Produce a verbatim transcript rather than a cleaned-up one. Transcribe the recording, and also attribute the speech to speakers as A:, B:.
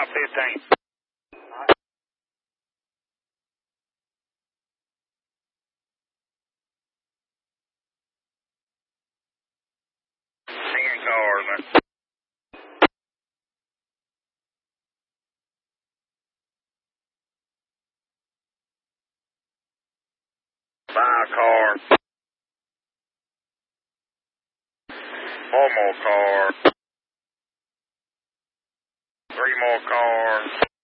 A: fifteen. Ten cars, man. Five cars. Four more cars. Three more cars.